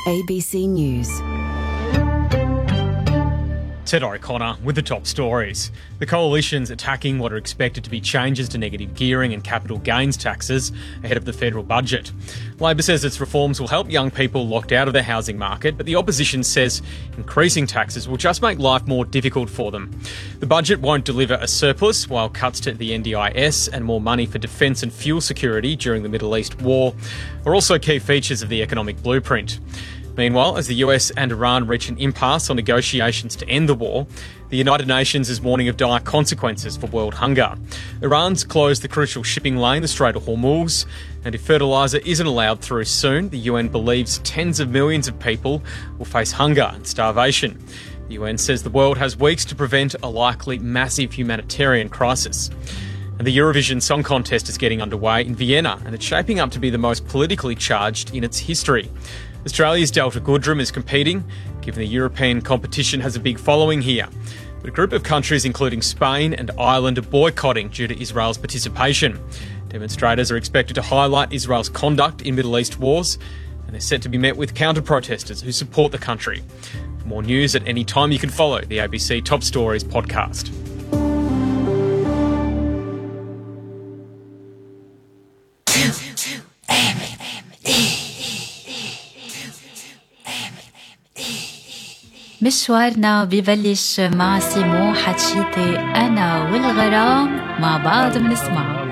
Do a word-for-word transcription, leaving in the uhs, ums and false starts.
A B C News. Ted O'Connor with the top stories. The coalition's attacking what are expected to be changes to negative gearing and capital gains taxes ahead of the federal budget. Labor says its reforms will help young people locked out of the housing market, but the opposition says increasing taxes will just make life more difficult for them. The budget won't deliver a surplus, while cuts to the N D I S and more money for defence and fuel security during the Middle East war are also key features of the economic blueprint. Meanwhile, as the U S and Iran reach an impasse on negotiations to end the war, the United Nations is warning of dire consequences for world hunger. Iran's closed the crucial shipping lane, the Strait of Hormuz, and if fertiliser isn't allowed through soon, the U N believes tens of millions of people will face hunger and starvation. The U N says the world has weeks to prevent a likely massive humanitarian crisis. And the Eurovision Song Contest is getting underway in Vienna, and it's shaping up to be the most politically charged in its history. Australia's Delta Goodrem is competing, given the European competition has a big following here. But a group of countries, including Spain and Ireland, are boycotting due to Israel's participation. Demonstrators are expected to highlight Israel's conduct in Middle East wars, and they're set to be met with counter-protesters who support the country. For more news at any time, you can follow the A B C Top Stories podcast. مشوارنا ببلش مع سيمو حتشيتي أنا والغرام مع بعض بنسمع.